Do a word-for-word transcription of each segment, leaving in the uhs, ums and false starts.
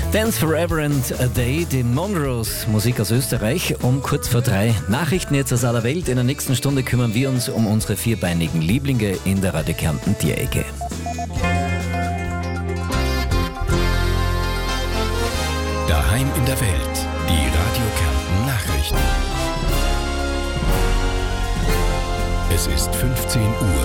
Dance Forever and a Day, die Monroes, Musik aus Österreich, um kurz vor drei. Nachrichten jetzt aus aller Welt. In der nächsten Stunde kümmern wir uns um unsere vierbeinigen Lieblinge in der Radio Kärnten Tierecke. Daheim in der Welt, die Radio Kärnten Nachrichten. Es ist fünfzehn Uhr.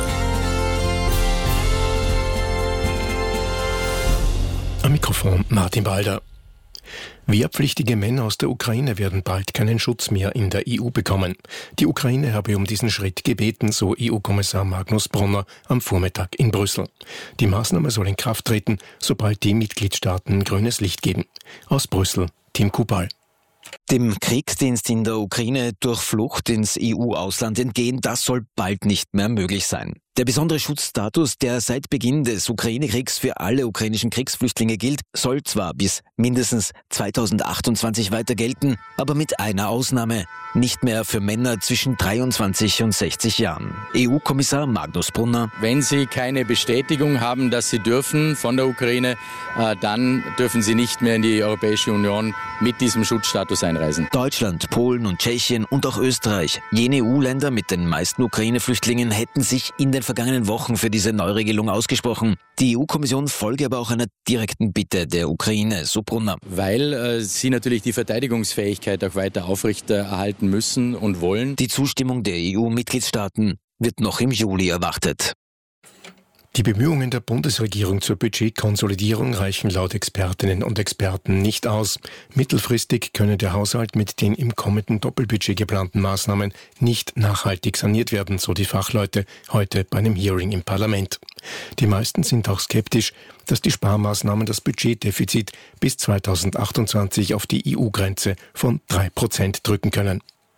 Am Mikrofon Martin Balder. Wehrpflichtige Männer aus der Ukraine werden bald keinen Schutz mehr in der E U bekommen. Die Ukraine habe um diesen Schritt gebeten, so E U-Kommissar Magnus Brunner am Vormittag in Brüssel. Die Maßnahme soll in Kraft treten, sobald die Mitgliedstaaten grünes Licht geben. Aus Brüssel, Tim Kubal. Dem Kriegsdienst in der Ukraine durch Flucht ins E U-Ausland entgehen, das soll bald nicht mehr möglich sein. Der besondere Schutzstatus, der seit Beginn des Ukraine-Kriegs für alle ukrainischen Kriegsflüchtlinge gilt, soll zwar bis mindestens zweitausendachtundzwanzig weiter gelten, aber mit einer Ausnahme: nicht mehr für Männer zwischen dreiundzwanzig und sechzig Jahren. E U-Kommissar Magnus Brunner: Wenn Sie keine Bestätigung haben, dass Sie dürfen von der Ukraine, äh, dann dürfen Sie nicht mehr in die Europäische Union mit diesem Schutzstatus einreisen. Deutschland, Polen und Tschechien und auch Österreich, jene E U-Länder mit den meisten Ukraine-Flüchtlingen, hätten sich in den vergangenen Wochen für diese Neuregelung ausgesprochen. Die E U-Kommission folge aber auch einer direkten Bitte der Ukraine, so Brunner. Weil äh, sie natürlich die Verteidigungsfähigkeit auch weiter aufrechterhalten müssen und wollen. Die Zustimmung der E U-Mitgliedstaaten wird noch im Juli erwartet. Die Bemühungen der Bundesregierung zur Budgetkonsolidierung reichen laut Expertinnen und Experten nicht aus. Mittelfristig könne der Haushalt mit den im kommenden Doppelbudget geplanten Maßnahmen nicht nachhaltig saniert werden, so die Fachleute heute bei einem Hearing im Parlament. Die meisten sind auch skeptisch, dass die Sparmaßnahmen das Budgetdefizit bis zweitausendachtundzwanzig auf die E U-Grenze von drei Prozent drücken können.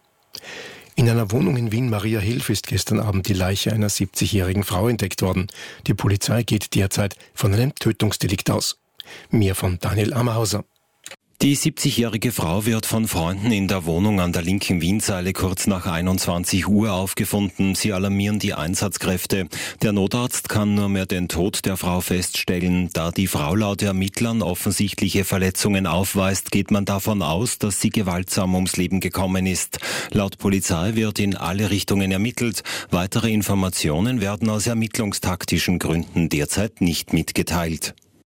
In einer Wohnung in Wien-Mariahilf ist gestern Abend die Leiche einer siebzigjährigen Frau entdeckt worden. Die Polizei geht derzeit von einem Tötungsdelikt aus. Mehr von Daniel Ammerhauser. Die siebzigjährige Frau wird von Freunden in der Wohnung an der linken Wienseile kurz nach einundzwanzig Uhr aufgefunden. Sie alarmieren die Einsatzkräfte. Der Notarzt kann nur mehr den Tod der Frau feststellen. Da die Frau laut Ermittlern offensichtliche Verletzungen aufweist, geht man davon aus, dass sie gewaltsam ums Leben gekommen ist. Laut Polizei wird in alle Richtungen ermittelt. Weitere Informationen werden aus ermittlungstaktischen Gründen derzeit nicht mitgeteilt.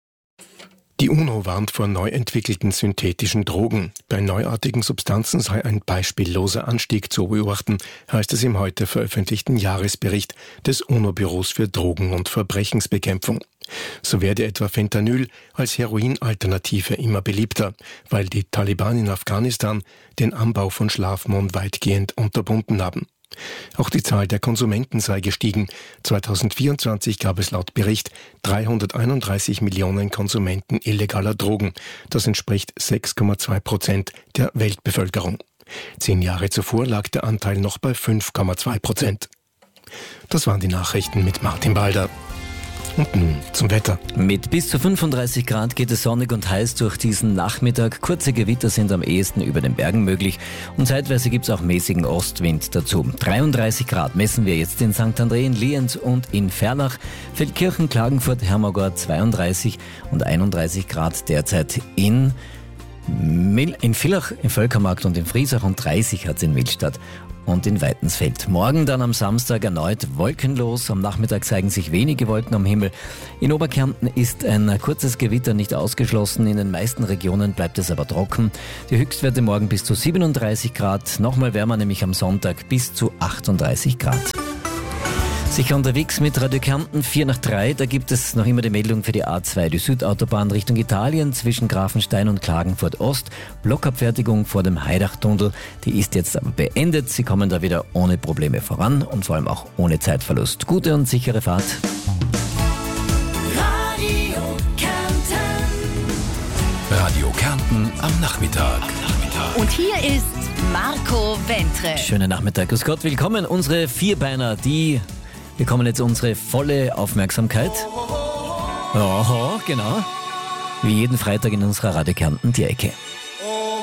Die UNO warnt vor neu entwickelten synthetischen Drogen. Bei neuartigen Substanzen sei ein beispielloser Anstieg zu beobachten, heißt es im heute veröffentlichten Jahresbericht des UNO-Büros für Drogen- und Verbrechensbekämpfung. So werde etwa Fentanyl als Heroinalternative immer beliebter, weil die Taliban in Afghanistan den Anbau von Schlafmohn weitgehend unterbunden haben. Auch die Zahl der Konsumenten sei gestiegen. zweitausendvierundzwanzig gab es laut Bericht dreihunderteinunddreißig Millionen Konsumenten illegaler Drogen. Das entspricht sechs Komma zwei Prozent der Weltbevölkerung. Zehn Jahre zuvor lag der Anteil noch bei fünf Komma zwei Prozent. Das waren die Nachrichten mit Martin Balder. Und nun zum Wetter. Mit bis zu fünfunddreißig Grad geht es sonnig und heiß durch diesen Nachmittag. Kurze Gewitter sind am ehesten über den Bergen möglich und zeitweise gibt es auch mäßigen Ostwind dazu. dreiunddreißig Grad messen wir jetzt in Sankt André, in Lienz und in Ferlach. Feldkirchen, Klagenfurt, Hermagor zweiunddreißig und einunddreißig Grad derzeit in Mil- in Villach, im Völkermarkt und in Friesach und dreißig hat es in Millstatt und in Weitensfeld. Morgen dann am Samstag erneut wolkenlos. Am Nachmittag zeigen sich wenige Wolken am Himmel. In Oberkärnten ist ein kurzes Gewitter nicht ausgeschlossen. In den meisten Regionen bleibt es aber trocken. Die Höchstwerte morgen bis zu siebenunddreißig Grad. Nochmal wärmer, nämlich am Sonntag bis zu achtunddreißig Grad. Sicher unterwegs mit Radio Kärnten, vier nach drei. Da gibt es noch immer die Meldung für die A zwei, die Südautobahn Richtung Italien zwischen Grafenstein und Klagenfurt Ost. Blockabfertigung vor dem Heidachtunnel. Die ist jetzt aber beendet. Sie kommen da wieder ohne Probleme voran und vor allem auch ohne Zeitverlust. Gute und sichere Fahrt. Radio Kärnten. Radio Kärnten am Nachmittag. Und hier ist Marco Wentre. Schönen Nachmittag. Grüß Gott, willkommen. Unsere Vierbeiner, die bekommen jetzt unsere volle Aufmerksamkeit. Aha, genau. Wie jeden Freitag in unserer Radio Kärnten Tierecke.